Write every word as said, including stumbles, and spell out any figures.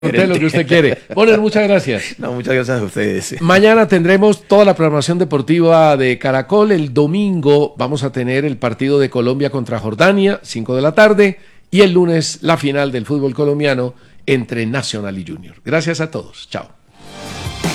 Usted lo que usted quiere. Bonner, muchas gracias. No, muchas gracias a ustedes. Mañana tendremos toda la programación deportiva de Caracol. El domingo vamos a tener el partido de Colombia contra Jordania, cinco de la tarde, y el lunes la final del fútbol colombiano entre Nacional y Junior. Gracias a todos. Chao.